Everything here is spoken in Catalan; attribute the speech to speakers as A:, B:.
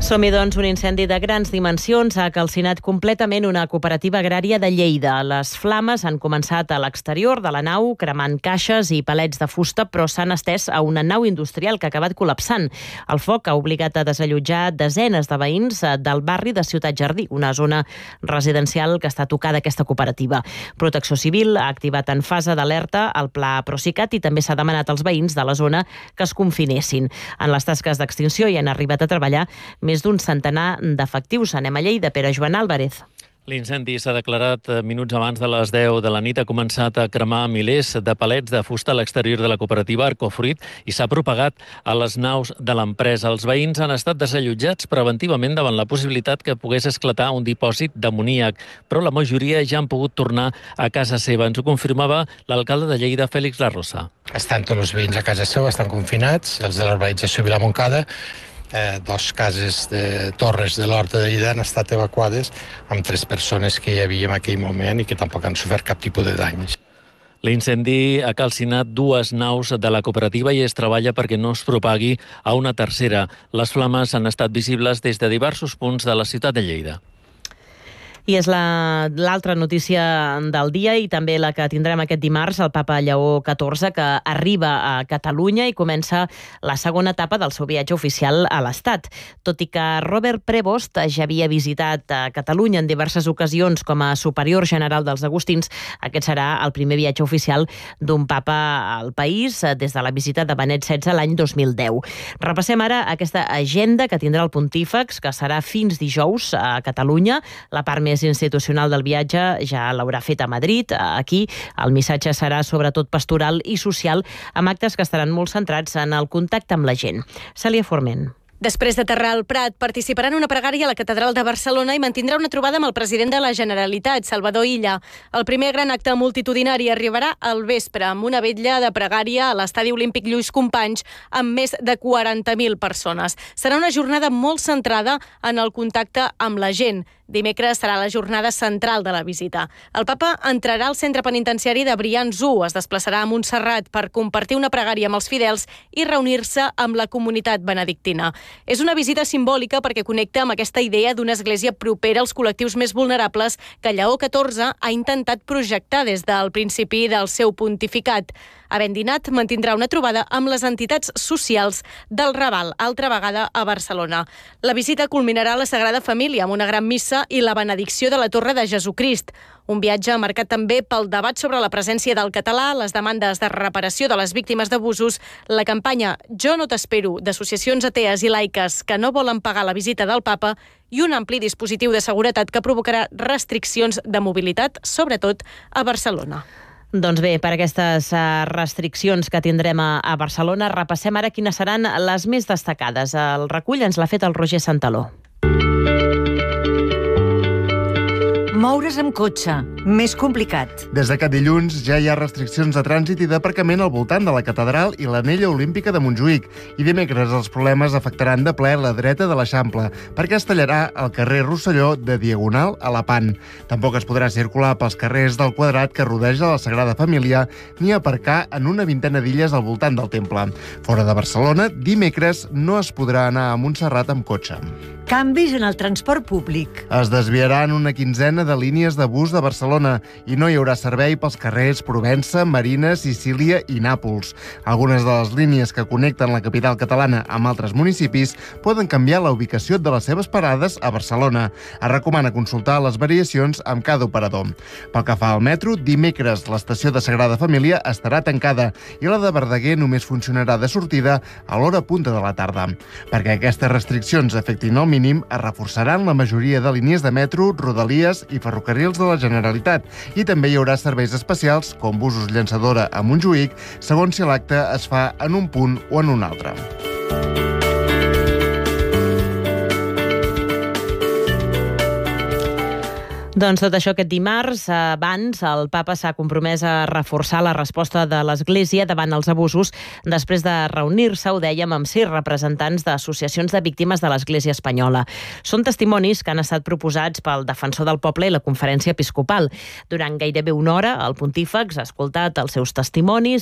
A: Som-hi, doncs, un incendi de grans dimensions ha calcinat completament una cooperativa agrària de Lleida. Les flames han començat a l'exterior de la nau, cremant caixes i palets de fusta, però s'han estès a una nau industrial que ha acabat col·lapsant. El foc ha obligat a desallotjar desenes de veïns del barri de Ciutat Jardí, una zona residencial que està tocada aquesta cooperativa. Protecció Civil ha activat en fase d'alerta el pla Procicat i també s'ha demanat als veïns de la zona que es confinessin. En les tasques d'extinció hi han arribat a treballar més d'un centenar d'efectius. Anem a Lleida, Pere Joan Álvarez.
B: L'incendi s'ha declarat minuts abans de les 10 de la nit. Ha començat a cremar milers de palets de fusta a l'exterior de la cooperativa Arcofruit i s'ha propagat a les naus de l'empresa. Els veïns han estat desallotjats preventivament davant la possibilitat que pogués esclatar un dipòsit d'amoníac, però la majoria ja han pogut tornar a casa seva. Ens ho confirmava l'alcalde de Lleida, Félix Larrosa.
C: Estan tots els veïns a casa seva, estan confinats, els de l'urbanització Vilamoncada. Dos cases de torres de l'Horta de Lleida han estat evacuades amb 3 persones que hi havia en aquell moment i que tampoc han sofert cap tipus de danys.
B: L'incendi ha calcinat 2 naus de la cooperativa i es treballa perquè no es propagui a una tercera. Les flames han estat visibles des de diversos punts de la ciutat de Lleida.
A: I és l'altra notícia del dia i també la que tindrem aquest dimarts, el papa Lleó XIV, que arriba a Catalunya i comença la segona etapa del seu viatge oficial a l'Estat. Tot i que Robert Prevost ja havia visitat Catalunya en diverses ocasions com a superior general dels agustins, aquest serà el primer viatge oficial d'un papa al país des de la visita de Benet XVI l'any 2010. Repassem ara aquesta agenda que tindrà el pontífex, que serà fins dijous a Catalunya. La part més institucional del viatge ja l'haurà fet a Madrid. Aquí el missatge serà sobretot pastoral i social, amb actes que estaran molt centrats en el contacte amb la gent. Cèlia Forment.
D: Després d'aterrar al Prat, participarà en una pregària a la Catedral de Barcelona i mantindrà una trobada amb el president de la Generalitat, Salvador Illa. El primer gran acte multitudinari arribarà al vespre amb una vetlla de pregària a l'Estadi Olímpic Lluís Companys amb més de 40.000 persones. Serà una jornada molt centrada en el contacte amb la gent. Dimecres serà la jornada central de la visita. El papa entrarà al centre penitenciari de Brians 1, es desplaçarà a Montserrat per compartir una pregària amb els fidels i reunir-se amb la comunitat benedictina. És una visita simbòlica perquè connecta amb aquesta idea d'una església propera als col·lectius més vulnerables que Lleó XIV ha intentat projectar des del principi del seu pontificat. Havent dinat, mantindrà una trobada amb les entitats socials del Raval, altra vegada a Barcelona. La visita culminarà a la Sagrada Família amb una gran missa i la benedicció de la Torre de Jesucrist. Un viatge marcat també pel debat sobre la presència del català, les demandes de reparació de les víctimes d'abusos, la campanya Jo no t'espero d'associacions atees i laiques que no volen pagar la visita del papa i un ampli dispositiu de seguretat que provocarà restriccions de mobilitat, sobretot a Barcelona.
A: Doncs bé, per aquestes restriccions que tindrem a Barcelona, repassem ara quines seran les més destacades. El recull ens l'ha fet el Roger Santaló.
E: Moure's amb cotxe, més complicat.
F: Des d'aquest dilluns ja hi ha restriccions de trànsit i d'aparcament al voltant de la catedral i l'anella olímpica de Montjuïc. I dimecres els problemes afectaran de ple la dreta de l'Eixample, perquè es tallarà el carrer Rosselló de Diagonal a la Pan. Tampoc es podrà circular pels carrers del Quadrat que rodeja la Sagrada Família ni aparcar en una vintena d'illes al voltant del temple. Fora de Barcelona, dimecres no es podrà anar a Montserrat amb cotxe.
E: Canvis en el transport públic.
F: Es desviaran una quinzena de línies de bus de Barcelona i no hi haurà servei pels carrers Provença, Marina, Sicília i Nàpols. Algunes de les línies que connecten la capital catalana amb altres municipis poden canviar la ubicació de les seves parades a Barcelona. Es recomana consultar les variacions amb cada operador. Pel que fa al metro, dimecres l'estació de Sagrada Família estarà tancada i la de Verdaguer només funcionarà de sortida a l'hora punta de la tarda. Perquè aquestes restriccions afectin el mínim, es reforçaran la majoria de línies de metro, rodalies i ferrocarrils de la Generalitat i també hi haurà serveis especials com busos llançadora a Montjuïc, segons si l'acte es fa en un punt o en un altre.
A: Doncs tot això aquest dimarts. Abans, el papa s'ha compromès a reforçar la resposta de l'Església davant els abusos després de reunir-se, ho dèiem, amb 6 representants d'associacions de víctimes de l'Església espanyola. Són testimonis que han estat proposats pel Defensor del Poble i la Conferència Episcopal. Durant gairebé una hora, el pontífex ha escoltat els seus testimonis